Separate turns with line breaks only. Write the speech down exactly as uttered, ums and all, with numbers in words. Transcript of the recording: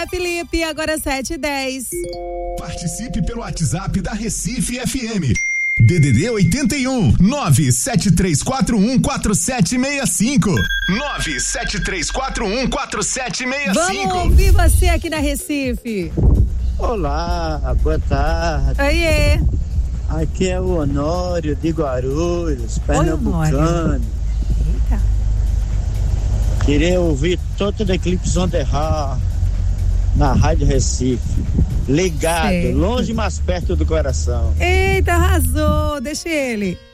dia, Felipe. Agora sete e dez.
Participe pelo WhatsApp da Recife F M. D D D oitenta e um, nove sete três quatro um quatro sete seis cinco. nove sete três quatro um quatro sete seis cinco.
Vamos ouvir você aqui na Recife.
Olá, boa tarde.
Oiê.
Aqui é o Honório de Guarulhos, pernambucano.
Eita.
Queria ouvir todo o Eclipse on the Heart na Rádio Recife. Ligado,
certo.
Longe, mas perto do coração.
Eita, arrasou. Deixa ele.